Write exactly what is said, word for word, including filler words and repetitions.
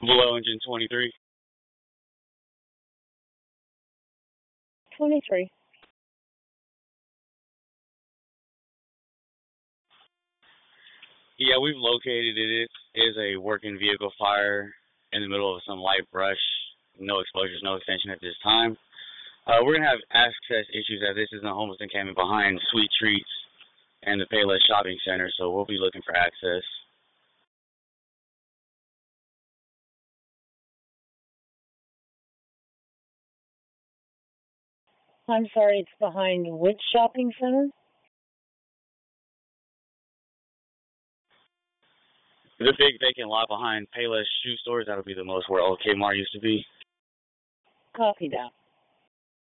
Below engine twenty-three. twenty-three. Yeah, we've located it. It is a working vehicle fire in the middle of some light brush. No exposures, no extension at this time. Uh, we're going to have access issues as this is a homeless encampment behind Sweet Treats and the Payless Shopping Center, so we'll be looking for access. I'm sorry, it's behind which shopping center? The big vacant lot behind Payless Shoe Stores, that'll be the most where old Kmart used to be. Copy that.